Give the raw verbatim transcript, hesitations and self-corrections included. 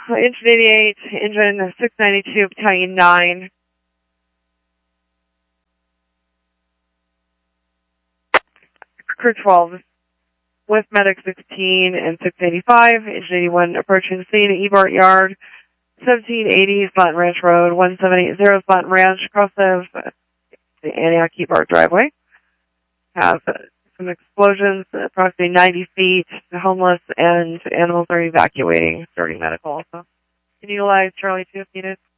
engine eighty-eight, engine six ninety-two, battalion nine. Crew twelve, with medic sixteen and six eighty-five, engine eighty-one approaching the scene at E-Bart Yard, seventeen eighty Spartan Ranch Road, one seven eight zero Spartan Ranch, across the, the Antioch E-Bart driveway. Have uh, some explosions, approximately ninety feet, homeless, and animals are evacuating, starting medical also. Can you utilize Charlie two if needed?